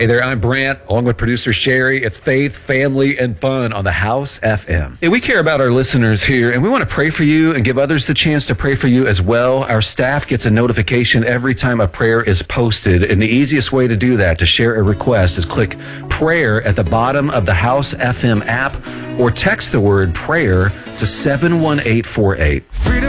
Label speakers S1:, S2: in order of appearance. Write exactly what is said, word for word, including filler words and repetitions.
S1: Hey there, I'm Brant, along with producer Sherry. It's faith, family, and fun on the House F M. Hey, we care about our listeners here, and we want to pray for you and give others the chance to pray for you as well. Our staff gets a notification every time a prayer is posted, and the easiest way to do that, to share a request, is click prayer at the bottom of the House F M app or text the word prayer to seven one eight four eight. Freedom.